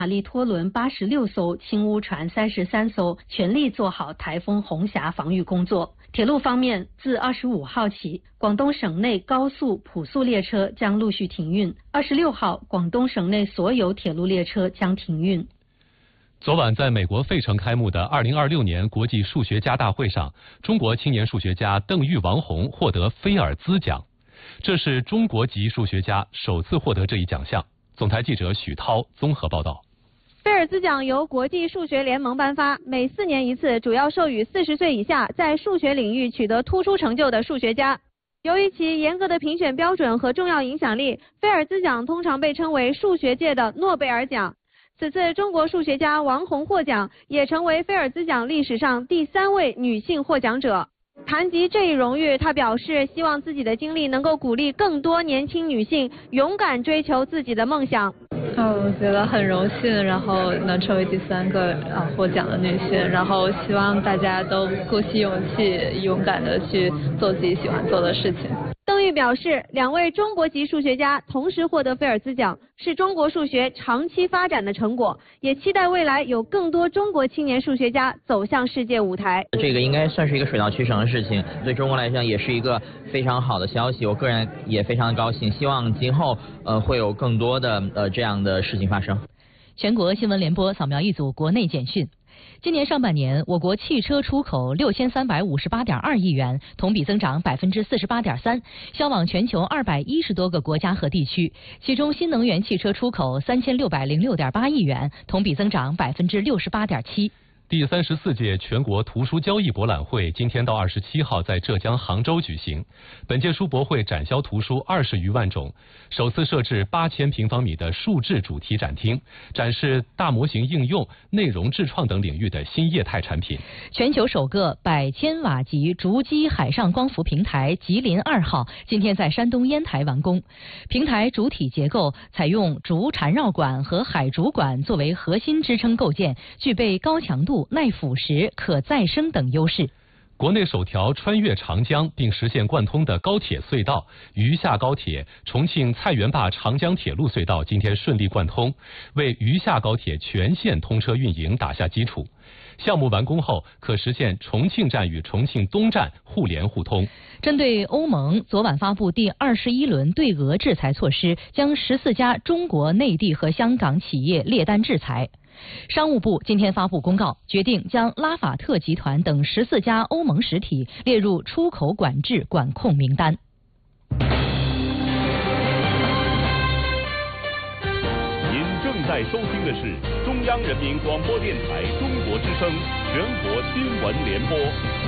马力拖轮86艘，轻污船33艘，全力做好台风红霞防御工作。铁路方面，自25号起，广东省内高速、普速列车将陆续停运。26号，广东省内所有铁路列车将停运。 昨晚在美国费城开幕的2026年国际数学家大会上，中国青年数学家邓玉王红获得菲尔兹奖，这是中国籍数学家首次获得这一奖项。总台记者许涛综合报道。 菲尔兹奖由国际数学联盟颁发，每4年一次，主要授予40岁以下在数学领域取得突出成就的数学家。由于其严格的评选标准和重要影响力，菲尔兹奖通常被称为数学界的诺贝尔奖。此次中国数学家王红获奖，也成为菲尔兹奖历史上第3位女性获奖者。谈及这一荣誉，她表示希望自己的经历能够鼓励更多年轻女性勇敢追求自己的梦想。 我觉得很荣幸，然后能成为第3个获奖的女性，然后希望大家都鼓起勇气，勇敢的去做自己喜欢做的事情。 邓玉表示，2位中国籍数学家同时获得菲尔兹奖，是中国数学长期发展的成果，也期待未来有更多中国青年数学家走向世界舞台。 这个应该算是一个水到渠成的事情，对中国来讲也是一个非常好的消息，我个人也非常的高兴，希望今后会有更多的这样的事情发生。 全国新闻联播扫描一组国内简讯。今年上半年，我国汽车出口6358.2亿元，同比增长48.3%，销往全球210多个国家和地区。其中，新能源汽车出口3606.8亿元，同比增长68.7%。 第34届全国图书交易博览会今天到27号在浙江杭州举行。本届书博会展销图书20余万种，首次设置8000平方米的数智主题展厅，展示大模型应用、内容智创等领域的新业态产品。 全球首个100千瓦级逐基海上光伏平台吉林2号今天在山东烟台完工。平台主体结构采用竹缠绕管和海竹管作为核心支撑构件，具备高强度、耐腐蚀、可再生等优势。 国内首条穿越长江并实现贯通的高铁隧道渝下高铁重庆菜园坝长江铁路隧道今天顺利贯通，为渝下高铁全线通车运营打下基础。项目完工后，可实现重庆站与重庆东站互联互通。 针对欧盟昨晚发布第21轮对俄制裁措施，将14家中国内地和香港企业列单制裁。商务部今天发布公告，决定将拉法特集团等14家欧盟实体列入出口管制管控名单。 您正在收听的是中央人民广播电台中国之声全国新闻联播。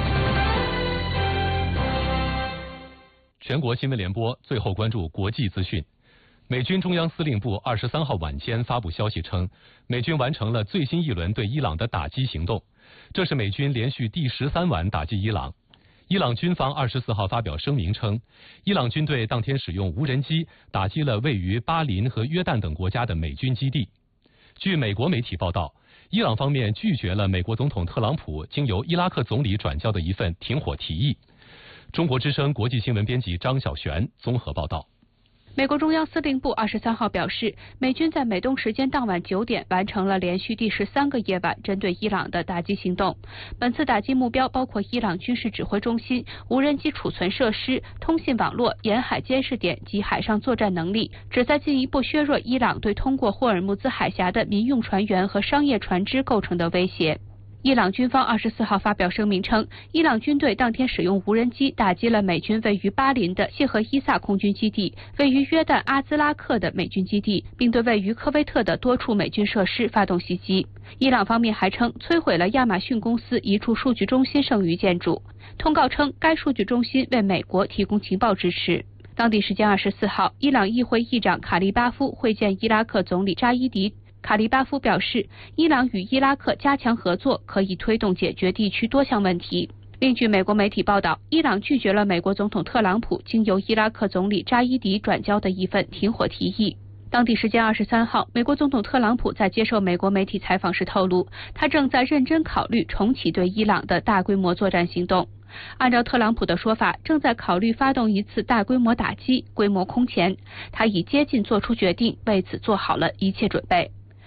全国新闻联播最后关注国际资讯。美军中央司令部23号晚间发布消息称，美军完成了最新一轮对伊朗的打击行动，这是美军连续第13晚打击伊朗。伊朗军方24号发表声明称，伊朗军队当天使用无人机打击了位于巴林和约旦等国家的美军基地。据美国媒体报道，伊朗方面拒绝了美国总统特朗普经由伊拉克总理转交的一份停火提议。中国之声国际新闻编辑张小璇综合报道。 美国中央司令部23号表示，美军在美东时间当晚9点完成了连续第13个夜晚针对伊朗的打击行动。本次打击目标包括伊朗军事指挥中心、无人机储存设施、通信网络、沿海监视点及海上作战能力，旨在进一步削弱伊朗对通过霍尔木兹海峡的民用船员和商业船只构成的威胁。伊朗军方24号发表声明称，伊朗军队当天使用无人机打击了美军位于巴林的谢赫伊萨空军基地、位于约旦阿兹拉克的美军基地，并对位于科威特的多处美军设施发动袭击。伊朗方面还称摧毁了亚马逊公司一处数据中心剩余建筑。通告称，该数据中心为美国提供情报支持。当地时间24号，伊朗议会议长卡利巴夫会见伊拉克总理扎伊迪。卡利巴夫表示，伊朗与伊拉克加强合作，可以推动解决地区多项问题。另据美国媒体报道，伊朗拒绝了美国总统特朗普经由伊拉克总理扎伊迪转交的一份停火提议。当地时间23号，美国总统特朗普在接受美国媒体采访时透露，他正在认真考虑重启对伊朗的大规模作战行动。按照特朗普的说法，正在考虑发动一次大规模打击，规模空前。他已接近做出决定，为此做好了一切准备。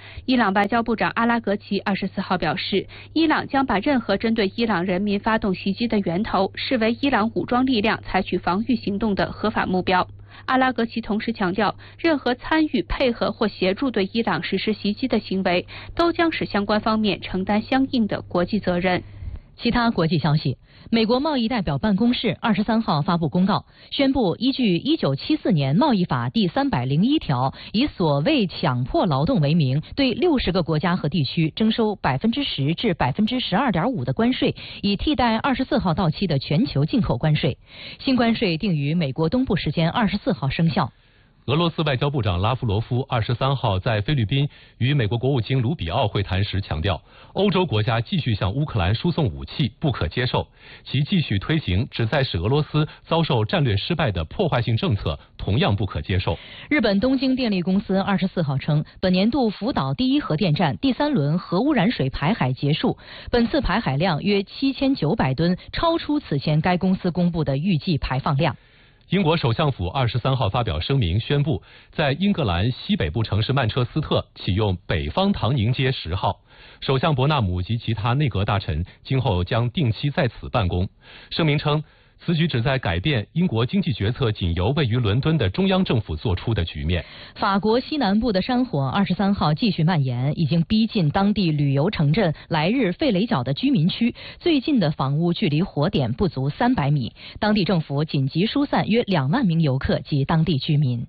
伊朗外交部长阿拉格齐24号表示，伊朗将把任何针对伊朗人民发动袭击的源头视为伊朗武装力量采取防御行动的合法目标。阿拉格齐同时强调，任何参与、配合或协助对伊朗实施袭击的行为，都将使相关方面承担相应的国际责任。 其他国际消息，美国贸易代表办公室23号发布公告，宣布依据1974年贸易法第301条，以所谓强迫劳动为名，对60个国家和地区征收10%至12.5%的关税，以替代24号到期的全球进口关税。新关税定于美国东部时间24号生效。 俄罗斯外交部长拉夫罗夫23号在菲律宾与美国国务卿卢比奥会谈时强调，欧洲国家继续向乌克兰输送武器不可接受，其继续推行旨在使俄罗斯遭受战略失败的破坏性政策同样不可接受。 日本东京电力公司24号称，本年度福岛第一核电站第3轮核污染水排海结束，本次排海量约7900吨，超出此前该公司公布的预计排放量。 英国首相府23号发表声明，宣布在英格兰西北部城市曼彻斯特启用北方唐宁街10号。首相伯纳姆及其他内阁大臣今后将定期在此办公。声明称，此举旨在改变英国经济决策仅由位于伦敦的中央政府做出的局面。 法国西南部的山火23号继续蔓延，已经逼近当地旅游城镇莱日费雷角的居民区，最近的房屋距离火点不足300米。当地政府紧急疏散约2万名游客及当地居民。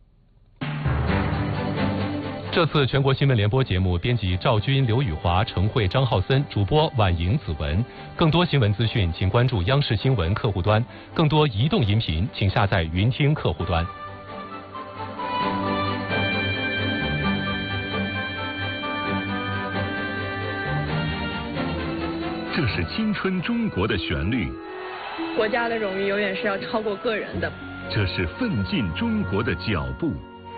这次全国新闻联播节目，编辑赵军、刘宇华、程慧、张浩森，主播婉莹、子文。更多新闻资讯，请关注央视新闻客户端；更多移动音频，请下载云听客户端。 这是青春中国的旋律， 国家的荣誉永远是要超过个人的。 这是奋进中国的脚步。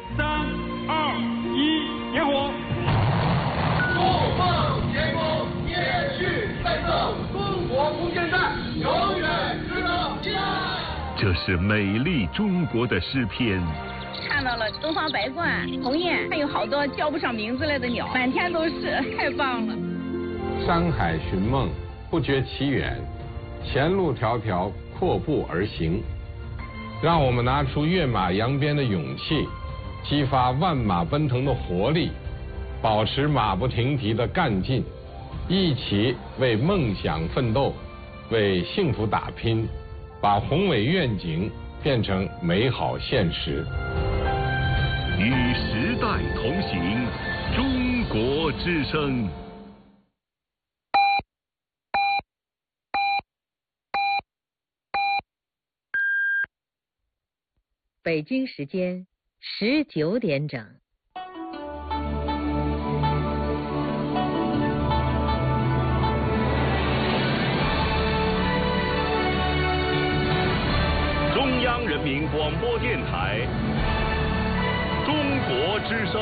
3、2、1，点火！ 怒放前锋，延续奋斗，中国空间站永远值得期待。 这是美丽中国的诗篇。 看到了东方白鹳、鸿雁，还有好多叫不上名字来的鸟，满天都是，太棒了。 山海寻梦，不觉其远，前路迢迢，阔步而行。让我们拿出跃马扬鞭的勇气，激发万马奔腾的活力，保持马不停蹄的干劲，一起为梦想奋斗，为幸福打拼，把宏伟愿景变成美好现实。 与时代同行，中国之声。 北京时间19点整。 中央人民广播电台，中国之声。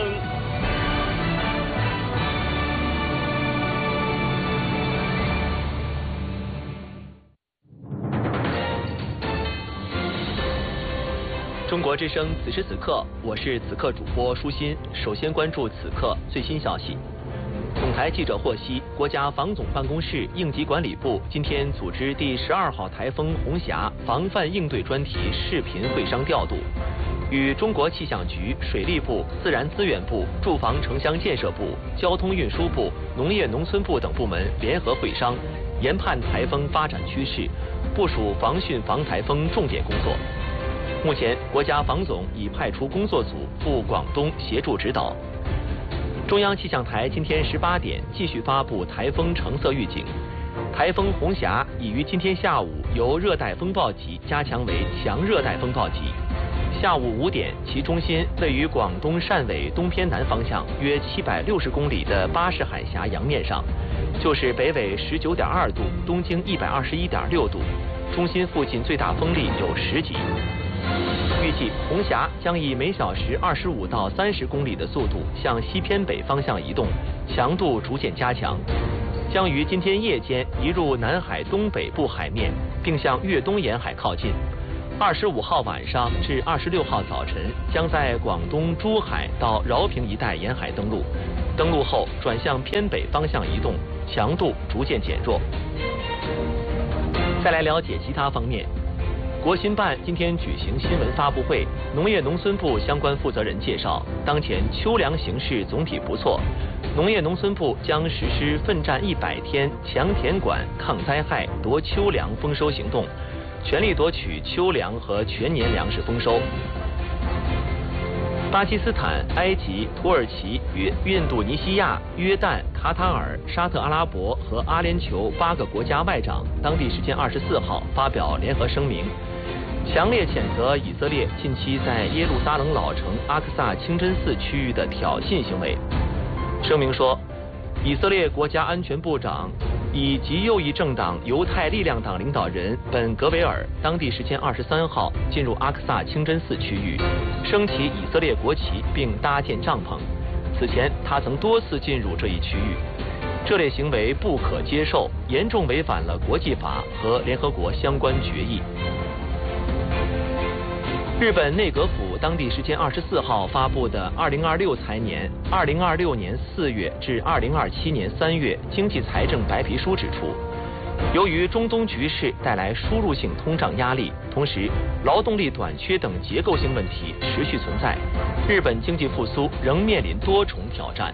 中国之声，此时此刻，我是此刻主播舒心。首先关注此刻最新消息。总台记者获悉，国家防总办公室应急管理部今天组织第12号台风红霞防范应对专题视频会商调度，与中国气象局、水利部、自然资源部、住房城乡建设部、交通运输部、农业农村部等部门联合会商，研判台风发展趋势，部署防汛防台风重点工作。目前，国家防总已派出工作组赴广东协助指导。中央气象台今天18点继续发布台风橙色预警，台风红霞已于今天下午由热带风暴级加强为强热带风暴级。下午5点，其中心位于广东汕尾东偏南方向约760公里的巴士海峡洋面上，就是北纬19.2度，东经121.6度，中心附近最大风力有10级。预计红霞将以每小时25到30公里的速度向西偏北方向移动，强度逐渐加强，将于今天夜间移入南海东北部海面，并向粤东沿海靠近。 25号晚上至26号早晨将在广东珠海到饶平一带沿海登陆，登陆后转向偏北方向移动，强度逐渐减弱。再来了解其他方面。国新办今天举行新闻发布会，农业农村部相关负责人介绍，当前秋粮形势总体不错，农业农村部将实施奋战100天强田管抗灾害夺秋粮丰收行动，全力夺取秋粮和全年粮食丰收。巴基斯坦、埃及、土耳其与印度尼西亚、约旦、卡塔尔、沙特阿拉伯和阿联酋8个国家外长当地时间24号发表联合声明，强烈谴责以色列近期在耶路撒冷老城阿克萨清真寺区域的挑衅行为。声明说，以色列国家安全部长以极右翼政党犹太力量党领导人本格维尔当地时间23号进入阿克萨清真寺区域，升起以色列国旗并搭建帐篷。此前他曾多次进入这一区域，这类行为不可接受，严重违反了国际法和联合国相关决议。日本内阁府当地时间24号发布的2026财年2026年4月至2027年3月经济财政白皮书指出，由于中东局势带来输入性通胀压力，同时劳动力短缺等结构性问题持续存在，日本经济复苏仍面临多重挑战。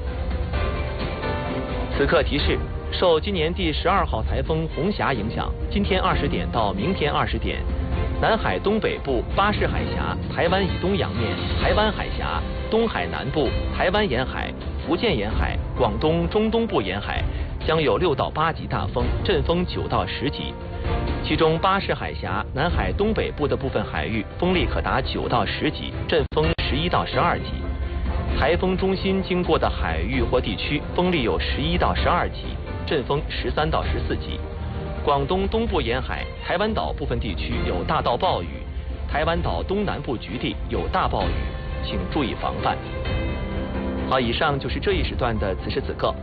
此刻提示，受今年第12号台风红霞影响，今天20点到明天20点，南海东北部、巴士海峡、台湾以东洋面、台湾海峡、东海南部、台湾沿海、福建沿海、广东中东部沿海将有6到8级大风，阵风9到10级。其中巴士海峡、南海东北部的部分海域风力可达9到10级，阵风11到12级。台风中心经过的海域或地区风力有11到12级，阵风13到14级。广东东部沿海、台湾岛部分地区有大到暴雨，台湾岛东南部局地有大暴雨，请注意防范。好，以上就是这一时段的此时此刻。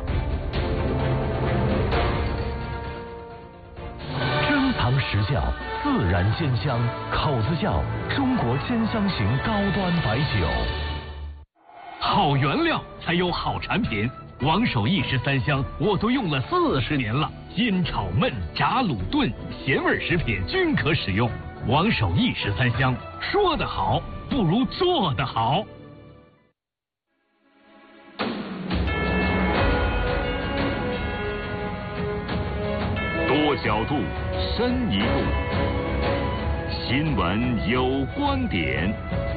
珍藏实窖，自然鲜香，口子窖，中国鲜香型高端白酒。 好原料才有好产品。王守义13香我都用了40年了，腌炒焖炸卤炖咸味食品均可使用。王守义13香，说得好不如做得好。 多角度，深一度，新闻有观点。